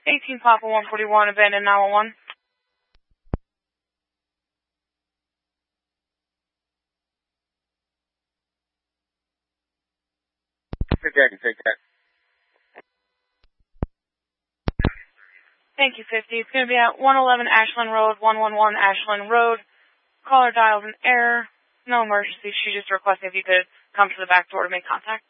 18 Papa 141, abandoned 911. I can take that. Thank you, 50. It's going to be at 111 Ashland Road, 111 Ashland Road. Caller dialed an error. No emergency. She just requested if you could come to the back door to make contact.